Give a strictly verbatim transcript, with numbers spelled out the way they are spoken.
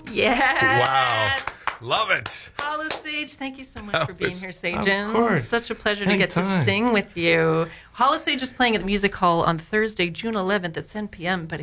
Yes. Wow. Love it. Hollow Sage, thank you so much That for being was- here, Sagen. of course. Such a pleasure to get to Anytime. sing with you. Hollow Sage is playing at the Music Hall on Thursday, June eleventh at seven p.m., but